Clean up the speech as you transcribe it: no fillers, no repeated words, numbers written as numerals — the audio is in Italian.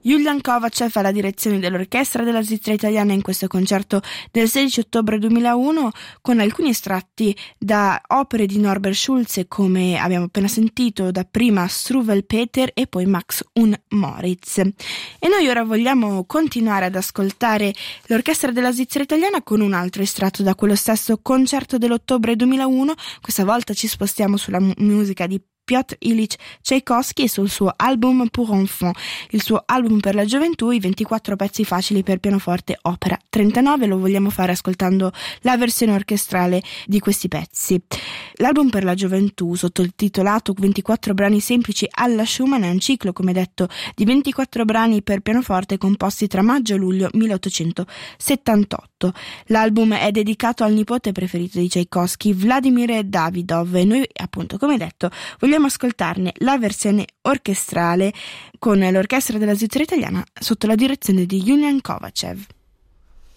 Julian Kovacev alla direzione dell'Orchestra della Svizzera Italiana in questo concerto del 16 ottobre 2001 con alcuni estratti da opere di Norbert Schulze, come abbiamo appena sentito, da prima Struwwel Peter e poi Max und Moritz. E noi ora vogliamo continuare ad ascoltare l'Orchestra della Svizzera Italiana con un altro estratto da quello stesso concerto dell'ottobre 2001. Questa volta ci spostiamo sulla musica di Piotr Ilyich Tchaikovsky e sul suo album Pour Enfants, il suo album per la gioventù, i 24 pezzi facili per pianoforte opera 39. Lo vogliamo fare ascoltando la versione orchestrale di questi pezzi. L'album per la gioventù, sottotitolato 24 brani semplici alla Schumann, è un ciclo, come detto, di 24 brani per pianoforte composti tra maggio e luglio 1878. L'album è dedicato al nipote preferito di Tchaikovsky, Vladimir Davidov, e noi, appunto, come detto, vogliamo ascoltarne la versione orchestrale con l'Orchestra della Svizzera Italiana sotto la direzione di Julian Kovacev.